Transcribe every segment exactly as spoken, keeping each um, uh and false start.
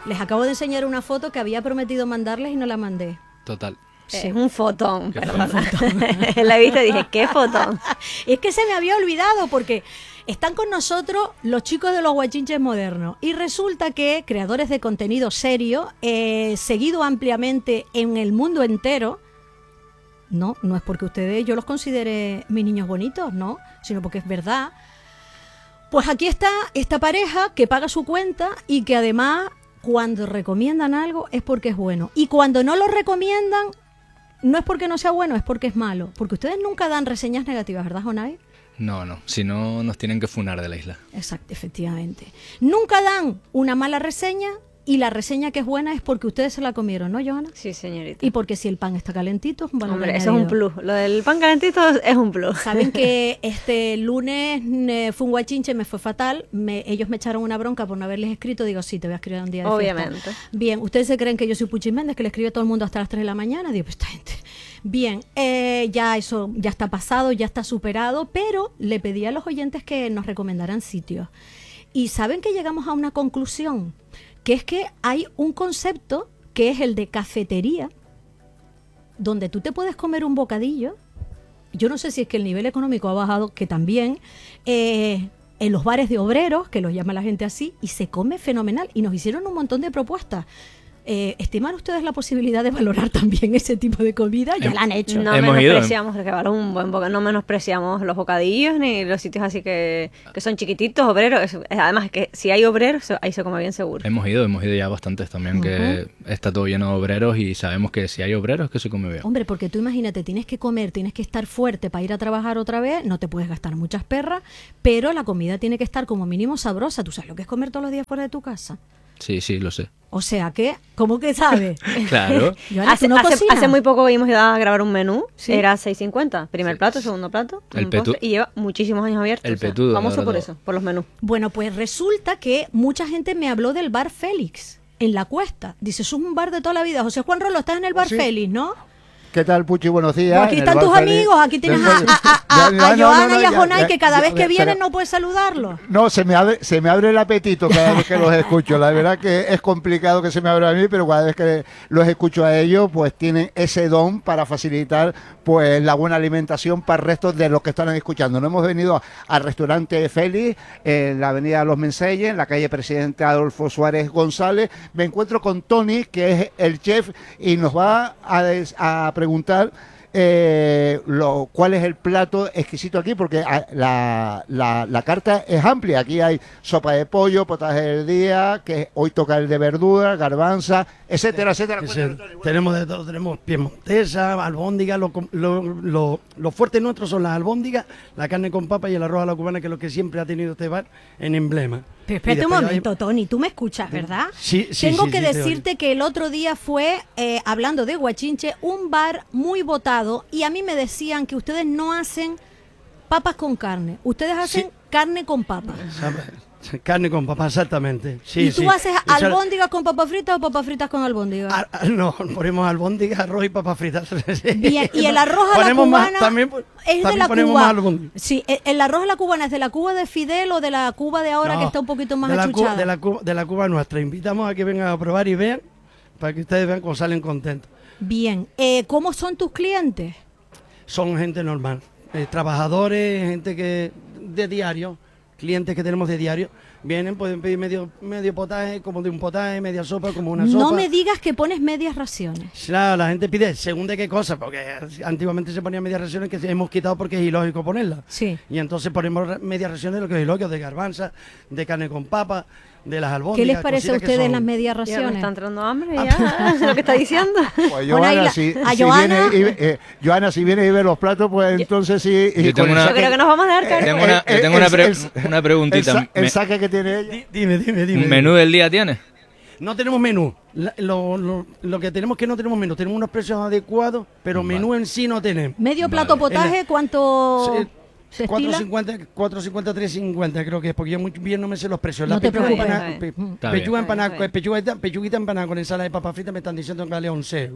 Les acabo de enseñar una foto que había prometido mandarles y no la mandé. Total. Sí. Es un fotón, perdón. La viste y dije, ¿qué fotón? Es que se me había olvidado porque están con nosotros los chicos de los guachinches modernos y resulta que creadores de contenido serio, eh, seguido ampliamente en el mundo entero, no, no es porque ustedes, yo los considere mis niños bonitos, no, sino porque es verdad. Pues aquí está esta pareja que paga su cuenta y que además cuando recomiendan algo es porque es bueno. Y cuando no lo recomiendan, no es porque no sea bueno, es porque es malo. Porque ustedes nunca dan reseñas negativas, ¿verdad, Jonay? No, no, si no nos tienen que funar de la isla. Exacto, efectivamente. Nunca dan una mala reseña y la reseña que es buena es porque ustedes se la comieron, ¿no, Johanna? Sí, señorita. Y porque si el pan está calentito, es un valor Hombre, añadido. eso es un plus. Lo del pan calentito es un plus. Saben que este lunes eh, fue un guachinche, me fue fatal. Me, ellos me echaron una bronca por no haberles escrito. Digo, sí, te voy a escribir un día de Obviamente. fiesta. Bien, ¿ustedes se creen que yo soy Puchi Méndez, que le escribe a todo el mundo hasta las tres de la mañana? Digo, pues esta gente... Bien, eh, ya eso ya está pasado, ya está superado, pero le pedí a los oyentes que nos recomendaran sitios. Y saben que llegamos a una conclusión, que es que hay un concepto que es el de cafetería, donde tú te puedes comer un bocadillo. Yo no sé si es que el nivel económico ha bajado, que también, eh, en los bares de obreros, que los llama la gente así, y se come fenomenal. Y nos hicieron un montón de propuestas. Eh, ¿Estiman ustedes la posibilidad de valorar también ese tipo de comida? Ya Hem- la han hecho. No Hemos ido. menospreciamos, que vale un buen boca- no menospreciamos los bocadillos ni los sitios así que, que son chiquititos, obreros. Eso- además, que si hay obreros, ahí se come bien seguro. Hemos ido, hemos ido ya bastantes también, que está todo lleno de obreros y sabemos que si hay obreros que se come bien. Hombre, porque tú imagínate, tienes que comer, tienes que estar fuerte para ir a trabajar otra vez, no te puedes gastar muchas perras, pero la comida tiene que estar como mínimo sabrosa. ¿Tú sabes lo que es comer todos los días fuera de tu casa? Sí, sí, lo sé. O sea que, ¿cómo que sabes? Claro. Johanna, Hace, ¿tú no hace- cocinas? hace muy poco íbamos a grabar un menú, Sí. era seis cincuenta, primer Sí. plato, segundo plato, El un postre, petu- y lleva muchísimos años abierto. El o sea, petudo, la famoso por verdad. eso, por los menús. Bueno, pues resulta que mucha gente me habló del bar Félix, en La Cuesta. Dice, eso es un bar de toda la vida. José Juan Rolo, estás en el bar Sí. Félix, ¿no? ¿Qué tal, Puchi? Buenos días. Pues aquí En el están Bar tus Félix. amigos, aquí tienes a, Después- a, a, a, Ya, ya, a no, Johanna no, no, y a ya, Jonay, ya, que cada ya, vez que ya, vienen se- no puedes saludarlos. No, se me abre, se me abre el apetito cada vez que los escucho. La verdad que es complicado que se me abra a mí, pero cada vez que los escucho a ellos, pues tienen ese don para facilitar pues la buena alimentación para el resto de los que están escuchando. Nos hemos venido al restaurante Félix, en la avenida Los Menseyes, en la calle Presidente Adolfo Suárez González. Me encuentro con Tony, que es el chef, y nos va a, des- a preguntar eh, lo, cuál es el plato exquisito aquí, porque a, la, la, la carta es amplia. Aquí hay sopa de pollo, potaje del día, que hoy toca el de verdura, garbanza, etcétera, etcétera. Ese- Cuéntanos, Tony, bueno. tenemos de todo, tenemos piemontesa, albóndiga, lo, com- lo, lo, lo fuerte nuestro son las albóndigas, la carne con papa y el arroz a la cubana, que es lo que siempre ha tenido este bar en emblema. Pero Y espérate un después hay- momento, Tony, tú me escuchas, ¿verdad? Sí, sí, Tengo sí, que sí, te decirte que el otro día fue, eh, hablando de Guachinche, un bar muy votado y a mí me decían que ustedes no hacen papas con carne, ustedes hacen Sí. carne con papa. ¿sabes? Carne con papa, exactamente. Sí, ¿Y tú sí. haces Echar- albóndigas con papas fritas o papas fritas con albóndigas? Ah, ah, no, ponemos albóndigas, arroz y papas fritas. Bien, y el arroz a la Ponemos más- cubana también, pon- es de también la ponemos Cuba. más albóndigas. Sí, el, el arroz a la cubana es de la Cuba de Fidel o de la Cuba de ahora No, que está un poquito más de la, Cu- achuchada. de, la Cuba, de la Cuba nuestra. Invitamos a que vengan a probar y vean, para que ustedes vean cómo salen contentos. Bien, eh, ¿cómo son tus clientes? Son gente normal, eh, trabajadores, gente que de diario, clientes que tenemos de diario, vienen, pueden pedir medio medio potaje, como de un potaje, media sopa, como una sopa. No me digas que pones medias raciones. Claro, la gente pide según de qué cosa, porque antiguamente se ponían medias raciones que hemos quitado porque es ilógico ponerlas. Sí. Y entonces ponemos ra- medias raciones de lo que es ilógico, de garbanza, de carne con papa, de las albóndigas. ¿Qué les parece a cositas que ustedes son- las medias Ya me raciones? está entrando hambre ya, lo que está diciendo. Pues Pon ahí Johanna, la- si, a si Johanna. viene, y, eh, Johanna, si viene y ve los platos, pues entonces sí. y Yo tengo con el una- Yo saque- creo que nos vamos a dar cara. Tengo una, eh, tengo una, el- pre- el- una el, preguntita. sa- el Me- saque que tiene ella. Di- Dime, dime, dime. ¿Menú del día tienes? No tenemos menú. La- lo, lo- lo que tenemos es que no tenemos menú. Tenemos unos precios adecuados, pero Vale. menú en sí no tenemos. Medio Vale. plato potaje, ¿cuánto Sí, se cuatro estila? cincuenta, cuatro cincuenta, tres cincuenta creo que es, porque yo muy bien no me sé los precios. No te pechuga preocupes. empanada- pe- Está pechuga bien. empanada, Está bien. pechuguita, pechuguita empanada con ensalada de papa frita me están diciendo que vale once euros. Está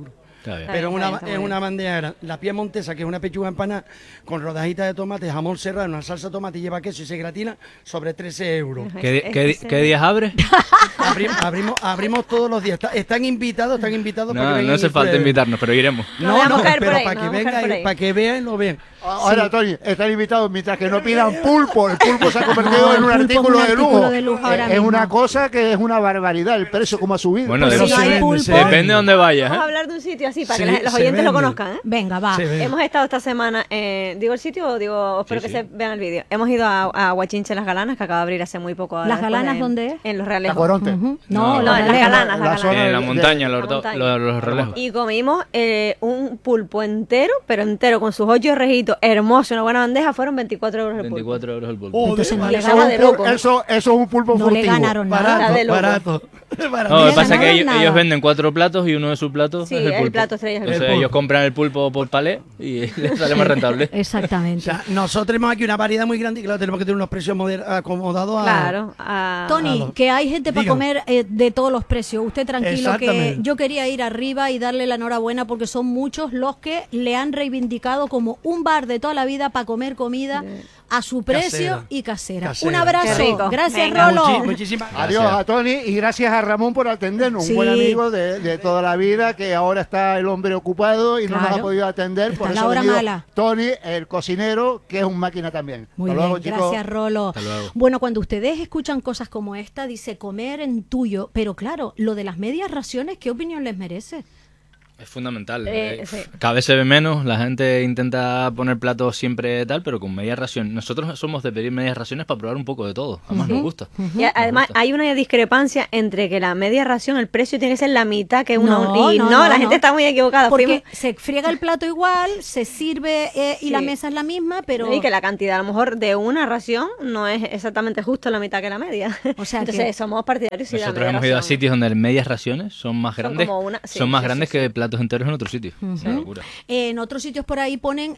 Está bien. Pero Está una, bien, está es bien. una bandeja grande. La piemontesa, que es una pechuga empanada con rodajitas de tomate, jamón serrano, una salsa de tomate y lleva queso y se gratina sobre trece euros. ¿Qué, di- Es- qué di- ese- qué días abre? Abri- abrimos, abrimos todos los días. Está- están invitados, están invitados para que No, vengan no hace y falta prueben. invitarnos, pero iremos. Nos No, vamos no, a caer por pero ahí, para nos que vamos a caer por vengan, ahí. para que vean y lo vean. Ahora, Tony, están invitados mientras que no pidan pulpo. El pulpo se ha convertido No, en un el pulpo es artículo un de artículo lujo. de lujo ahora es es una mismo. cosa que es una barbaridad. El precio como ha subido. Bueno, Pues de- si no hay vende, pulpo- se vende. depende de dónde vayas. Vamos a ¿eh? hablar de un sitio así, para Sí, que la- los se oyentes lo vende. conozcan, ¿eh? Venga, va. Se ve. Hemos estado esta semana, eh, ¿digo el sitio o digo, espero Sí, que sí. se vean el vídeo? Hemos ido a, a Guachinche Las Galanas, que acaba de abrir hace muy poco. ahora, ¿Las después Galanas de- dónde es? En Los Realejos. Tacoronte. Ujú. No, No, no, los en Las Realejos. Galanas, Las La zona Galanas. En la de- montaña, la los, do- montaña. los, los relejos. Y comimos eh, un pulpo entero, pero entero, con sus ocho rejitos, hermoso, una buena bandeja, fueron veinticuatro euros el pulpo. veinticuatro euros el pulpo. Joder, Entonces no vale. le Estaba ganaron, de Eso, loco. eso, eso es un pulpo no le furtivo. ganaron nada. Está Barato, de loco. barato. barato. No, lo le que pasa es que ganaron ellos, nada. ellos venden cuatro platos y uno de sus platos Sí, es el el pulpo. plato estrella es el Entonces pulpo. ellos compran el pulpo por palé y les sale más rentable. O Exactamente. sea, nosotros tenemos aquí una variedad muy grande y claro, tenemos que tener unos precios moder- acomodados a... Claro. a- Tony, Claro. que hay gente para Diga. comer eh, de todos los precios. Usted tranquilo que Exactamente. yo quería ir arriba y darle la enhorabuena porque son muchos los que le han reivindicado como un bar de toda la vida para comer comida a su precio Casera. y casera. Casera. Un abrazo. Qué rico. Gracias, Venga. Rolo. Muchi- muchísimas Adiós Gracias. a Tony y gracias a Ramón por atendernos. Sí. Un buen amigo de, de toda la vida que ahora está el hombre ocupado y no nos Claro. ha podido atender. Está Por en la eso ha hora venido mala. Tony, el cocinero, que es un máquina también. Muy Hasta bien, luego, chicos. gracias Rolo. Hasta luego. Bueno, cuando ustedes escuchan cosas como esta, dice comer en tuyo, pero claro, lo de las medias raciones, ¿qué opinión les merece? Es fundamental. Eh, eh, sí. Cada vez se ve menos, la gente intenta poner platos siempre tal, pero con media ración. Nosotros somos de pedir medias raciones para probar un poco de todo. Además nos gusta. Y a- además gusta. hay una discrepancia entre que la media ración, el precio tiene que ser la mitad que una. No, y no, no, no, la no. gente está muy equivocada. Porque Fuimos- se friega el plato igual, se sirve eh, y Sí. la mesa es la misma, pero... Y que la cantidad a lo mejor de una ración no es exactamente justo la mitad que la media. O sea Entonces que- somos partidarios de la Nosotros media hemos ido a ración. sitios donde medias raciones son más Son grandes, como una- sí, son más sí, sí, grandes sí. que platos enteros en otros sitios. Es una locura. En otros sitios por ahí ponen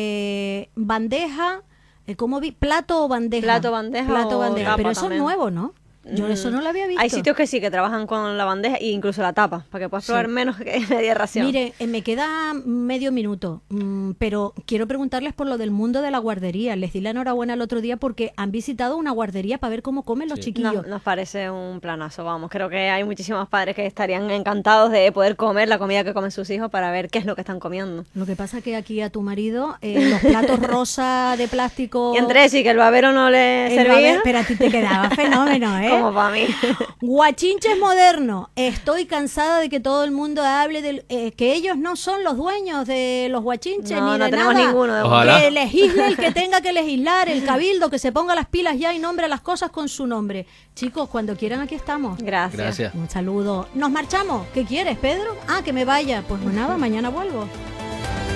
eh, bandeja, eh, ¿cómo vi? Plato o bandeja. Plato, bandeja Plato, o bandeja. tapa Pero eso también. es nuevo, ¿no? Yo eso no lo había visto. Hay sitios que sí, que trabajan con la bandeja e incluso la tapa, para que puedas probar menos que media ración. Mire, eh, me queda medio minuto, mm, pero quiero preguntarles por lo del mundo de la guardería. Les di la enhorabuena el otro día porque han visitado una guardería para ver cómo comen los Sí. chiquillos. Nos, nos parece un planazo, vamos. Creo que hay muchísimos padres que estarían encantados de poder comer la comida que comen sus hijos para ver qué es lo que están comiendo. Lo que pasa que aquí a tu marido eh, los platos rosa de plástico... Y entre sí, que el babero no le el servía. babel- pero a ti te quedaba fenómeno, ¿eh? Como para mí. Guachinches moderno. Estoy cansada de que todo el mundo hable de eh, que ellos no son los dueños de los guachinches No, ni no de tenemos nada. ninguno de Ojalá. Que legisle el que tenga que legislar, el cabildo, que se ponga las pilas ya y nombre las cosas con su nombre. Chicos, cuando quieran aquí estamos. Gracias. Gracias. Un saludo. ¿Nos marchamos? ¿Qué quieres, Pedro? Ah, que me vaya. Pues nada, mañana vuelvo.